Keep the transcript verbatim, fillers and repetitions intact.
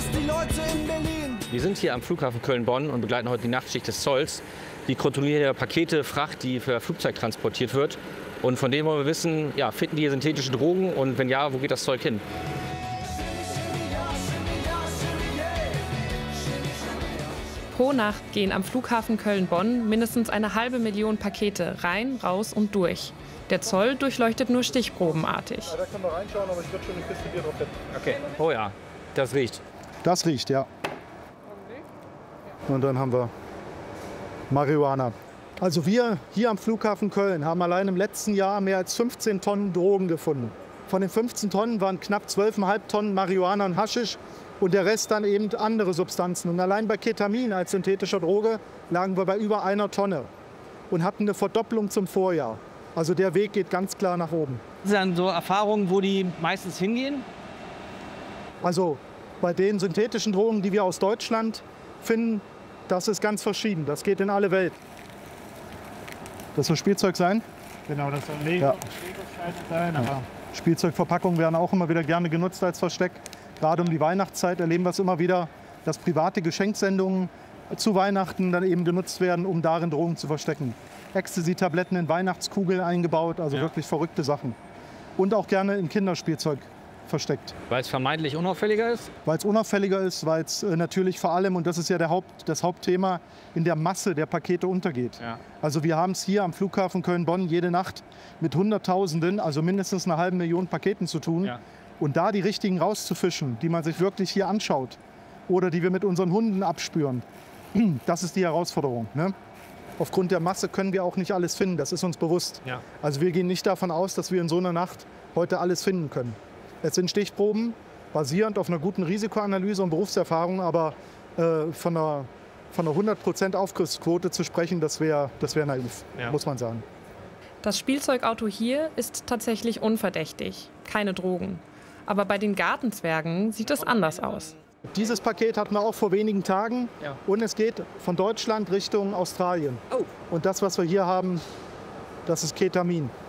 was die Leute in Berlin. Wir sind hier am Flughafen Köln-Bonn und begleiten heute die Nachtschicht des Zolls. Die kontrollieren ja Pakete, Fracht, die für Flugzeug transportiert wird. Und von denen wollen wir wissen, ja, finden die hier synthetische Drogen und wenn ja, wo geht das Zeug hin? Pro Nacht gehen am Flughafen Köln-Bonn mindestens eine halbe Million Pakete rein, raus und durch. Der Zoll durchleuchtet nur stichprobenartig. Ja, da können wir reinschauen, aber ich würde schon eine Kiste Bier drauf hätten. Okay. Oh ja, das riecht. Das riecht, ja. Und dann haben wir Marihuana. Also wir hier am Flughafen Köln haben allein im letzten Jahr mehr als fünfzehn Tonnen Drogen gefunden. Von den fünfzehn Tonnen waren knapp zwölf Komma fünf Tonnen Marihuana und Haschisch und der Rest dann eben andere Substanzen. Und allein bei Ketamin als synthetischer Droge lagen wir bei über einer Tonne und hatten eine Verdopplung zum Vorjahr. Also der Weg geht ganz klar nach oben. Das sind dann so Erfahrungen, wo die meistens hingehen? Also bei den synthetischen Drogen, die wir aus Deutschland finden, das ist ganz verschieden. Das geht in alle Welt. Das soll Spielzeug sein? Genau, das soll Lego Ja. und Lego-Scheiße sein. Aber Ja. Spielzeugverpackungen werden auch immer wieder gerne genutzt als Versteck. Gerade um die Weihnachtszeit erleben wir es immer wieder, dass private Geschenksendungen zu Weihnachten dann eben genutzt werden, um darin Drogen zu verstecken. Ecstasy-Tabletten in Weihnachtskugeln eingebaut, also Ja. wirklich verrückte Sachen. Und auch gerne in Kinderspielzeug versteckt. Weil es vermeintlich unauffälliger ist? Weil es unauffälliger ist, weil es äh, natürlich vor allem, und das ist ja der Haupt, das Hauptthema, in der Masse der Pakete untergeht. Ja. Also wir haben es hier am Flughafen Köln-Bonn jede Nacht mit Hunderttausenden, also mindestens einer halben Million Paketen zu tun. Ja. Und da die richtigen rauszufischen, die man sich wirklich hier anschaut oder die wir mit unseren Hunden abspüren, das ist die Herausforderung. Ne? Aufgrund der Masse können wir auch nicht alles finden, das ist uns bewusst. Ja. Also wir gehen nicht davon aus, dass wir in so einer Nacht heute alles finden können. Es sind Stichproben, basierend auf einer guten Risikoanalyse und Berufserfahrung, aber äh, von einer, von einer hundert Prozent Aufgriffsquote zu sprechen, das wäre das wär naiv, Ja. muss man sagen. Das Spielzeugauto hier ist tatsächlich unverdächtig, keine Drogen. Aber bei den Gartenzwergen sieht es anders aus. Dieses Paket hatten wir auch vor wenigen Tagen Ja. und es geht von Deutschland Richtung Australien. Oh. Und das, was wir hier haben, das ist Ketamin.